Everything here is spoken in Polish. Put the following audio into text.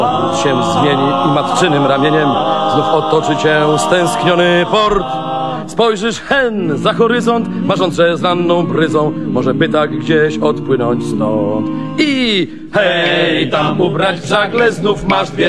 Obrót się zmieni i matczynym ramieniem znów otoczy cię stęskniony port. Spojrzysz hen za horyzont, marząc, że z ranną bryzą może by tak gdzieś odpłynąć stąd. I hej, tam ubrać w żagle znów masz dwie